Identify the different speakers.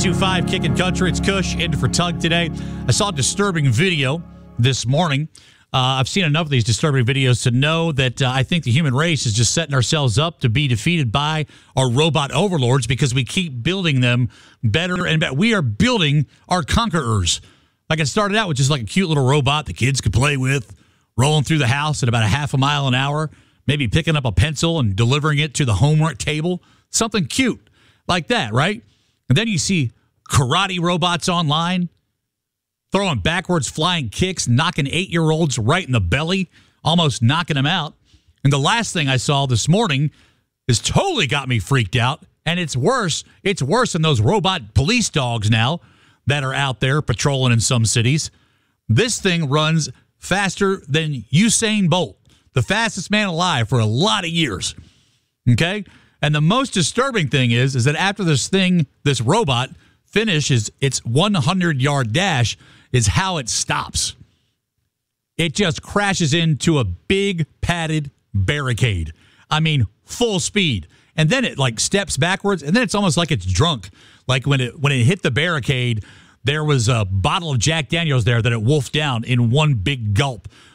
Speaker 1: 92.5 Kickin' Country. It's Kush in for Tug today. I saw a disturbing video this morning. I've seen enough of these disturbing videos to know that I think the human race is just setting ourselves up to be defeated by our robot overlords because we keep building them better and better. We are building our conquerors. Like it started out with just like a cute little robot the kids could play with, rolling through the house at about a half a mile an hour, maybe picking up a pencil and delivering it to the homework table. Something cute like that, right? And then you see karate robots online, throwing backwards flying kicks, knocking 8-year-olds right in the belly, almost knocking them out. And the last thing I saw this morning has totally got me freaked out. And it's worse. It's worse than those robot police dogs now that are out there patrolling in some cities. This thing runs faster than Usain Bolt, the fastest man alive for a lot of years. Okay? And the most disturbing thing is that after this robot finishes its 100-yard dash, is how it stops. It just crashes into a big padded barricade. I mean, full speed. And then it like steps backwards, and then it's almost like it's drunk. Like when it hit the barricade, there was a bottle of Jack Daniels there that it wolfed down in one big gulp